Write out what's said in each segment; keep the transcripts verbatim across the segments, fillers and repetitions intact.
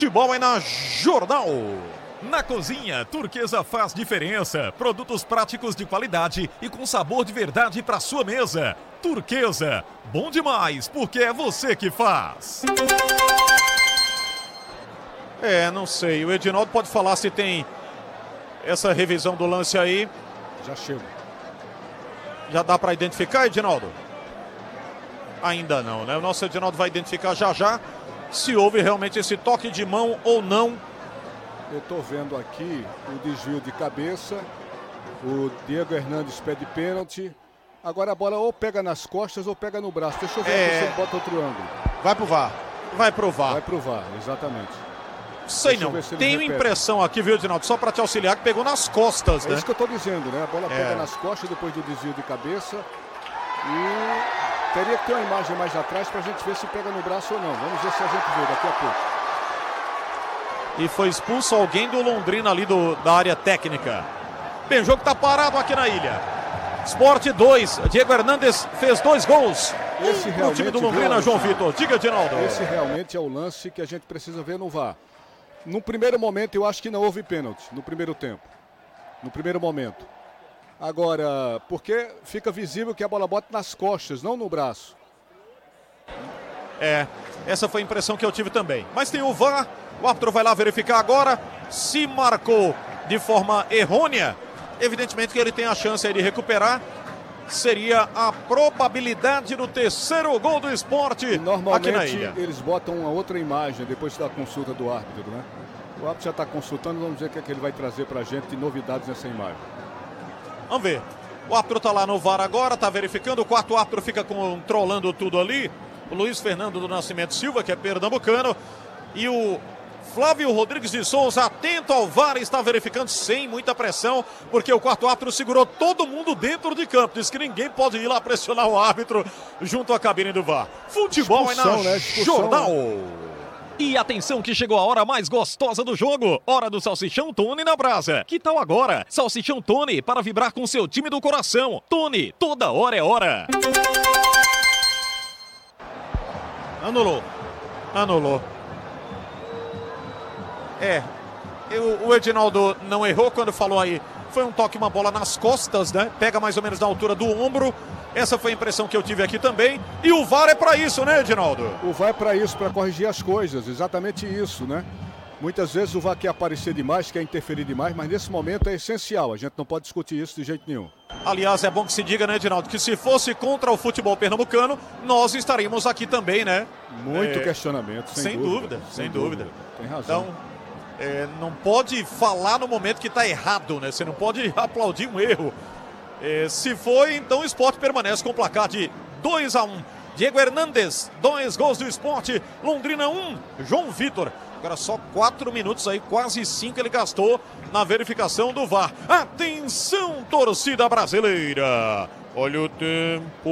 Futebol é na Jornal. Na cozinha, Turquesa faz diferença. Produtos práticos de qualidade e com sabor de verdade para sua mesa. Turquesa, bom demais, porque é você que faz. É, não sei. O Edinaldo pode falar se tem essa revisão do lance aí. Já chego. Já dá para identificar, Edinaldo? Ainda não, né? O nosso Edinaldo vai identificar já já se houve realmente esse toque de mão ou não. Eu estou vendo aqui o desvio de cabeça. O Diego Hernandes pede pênalti. Agora a bola ou pega nas costas ou pega no braço. Deixa eu ver É... se ele bota outro ângulo. Vai pro V A R. Vai pro V A R. Vai pro V A R, exatamente. Sei não. Tenho impressão aqui, viu, Edinaldo? Só para te auxiliar, que pegou nas costas, é né? É isso que eu estou dizendo, né? A bola é. pega nas costas depois do desvio de cabeça. E... teria que ter uma imagem mais atrás para a gente ver se pega no braço ou não. Vamos ver se a gente vê daqui a pouco. E foi expulso alguém do Londrina ali do, da área técnica. Bem, o jogo está parado aqui na ilha. Sport dois, Diego Hernandes fez dois gols. Esse um pro time do Londrina, viu, João Vitor. Diga, Edinaldo. Esse realmente é o lance que a gente precisa ver no V A R. No primeiro momento eu acho que não houve pênalti, no primeiro tempo. No primeiro momento. Agora, porque fica visível que a bola bota nas costas, não no braço. É, essa foi a impressão que eu tive também. Mas tem o V A R, o árbitro vai lá verificar agora. Se marcou de forma errônea, evidentemente que ele tem a chance aí de recuperar. Seria a probabilidade do terceiro gol do Sport aqui na ilha. Eles botam uma outra imagem depois da consulta do árbitro, né? O árbitro já está consultando, vamos ver o que, é que ele vai trazer para a gente de novidades nessa imagem. Vamos ver. O árbitro está lá no V A R agora, está verificando. O quarto árbitro fica controlando tudo ali. O Luiz Fernando do Nascimento Silva, que é pernambucano. E o Flávio Rodrigues de Souza, atento ao V A R, está verificando sem muita pressão, porque o quarto árbitro segurou todo mundo dentro de campo. Diz que ninguém pode ir lá pressionar o árbitro junto à cabine do V A R. Futebol expulsão, é na né? Jornal. Né? E atenção que chegou a hora mais gostosa do jogo. Hora do Salsichão Tony na brasa. Que tal agora? Salsichão Tony para vibrar com seu time do coração. Tony, toda hora é hora. Anulou. Anulou. É, eu, o Edinaldo não errou quando falou aí. Foi um toque, uma bola nas costas, né? Pega mais ou menos na altura do ombro. Essa foi a impressão que eu tive aqui também. E o V A R é para isso, né, Edinaldo? O V A R é para isso, para corrigir as coisas. Exatamente isso, né? Muitas vezes o V A R quer aparecer demais, quer interferir demais, mas nesse momento é essencial. A gente não pode discutir isso de jeito nenhum. Aliás, é bom que se diga, né, Edinaldo, que se fosse contra o futebol pernambucano, nós estaríamos aqui também, né? Muito é... questionamento, sem, sem dúvida. dúvida. Sem, sem dúvida. dúvida. Tem razão. Então... É, não pode falar no momento que está errado, né? Você não pode aplaudir um erro. É, se foi, então o Sport permanece com o placar de dois a um. Diego Hernandes, dois gols do Sport. Londrina um, João Vitor. Agora só quatro minutos aí, quase cinco ele gastou na verificação do V A R. Atenção, torcida brasileira. Olha o tempo.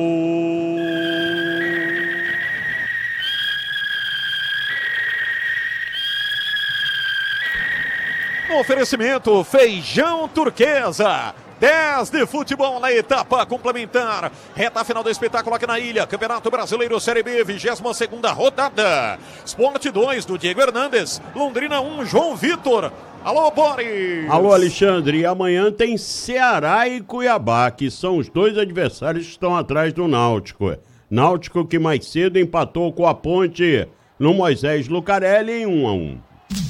No oferecimento, feijão turquesa. dez de futebol na etapa complementar. Reta final do espetáculo aqui na ilha. Campeonato Brasileiro Série B, vigésima segunda rodada. Sport dois do Diego Hernandes. Londrina um, João Vitor. Alô, Boris. Alô, Alexandre. E amanhã tem Ceará e Cuiabá, que são os dois adversários que estão atrás do Náutico. Náutico que mais cedo empatou com a Ponte no Moisés Lucarelli em um a um.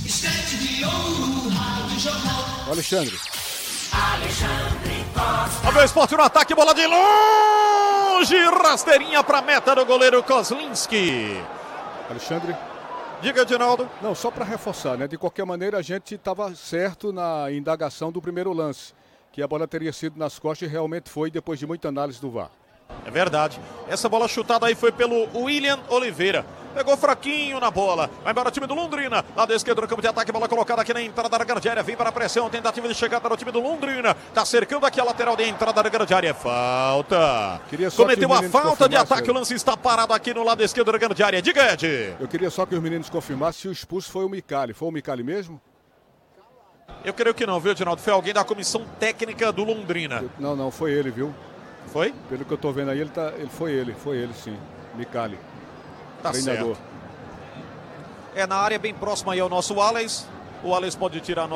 Alexandre. Alexandre Costa. Olha o Sport no ataque, bola de longe. Rasteirinha para a meta do goleiro Kozlinski. Alexandre. Diga, Edinaldo. Não, só para reforçar, né? De qualquer maneira, a gente estava certo na indagação do primeiro lance. Que a bola teria sido nas costas e realmente foi depois de muita análise do V A R. É verdade. Essa bola chutada aí foi pelo William Oliveira. Pegou fraquinho na bola. Vai embora o time do Londrina. Lado esquerdo no campo de ataque. Bola colocada aqui na entrada da grande área. Vem para a pressão. Tentativa de chegada do time do Londrina. Tá cercando aqui a lateral de entrada da grande área. Falta. Cometeu a falta de ataque. O lance está parado aqui no lado esquerdo da grande área. Diga, Ed. Eu queria só que os meninos confirmassem se o expulso foi o Micali. Foi o Micali mesmo? Eu creio que não, viu, Edinaldo? Foi alguém da comissão técnica do Londrina. Eu, não, não. Foi ele, viu? Foi? Pelo que eu tô vendo aí, ele, tá, ele foi ele. Foi ele, sim. Micali. Tá treinador. certo. É na área bem próxima aí ao nosso Alex. O Alex pode tirar a nota.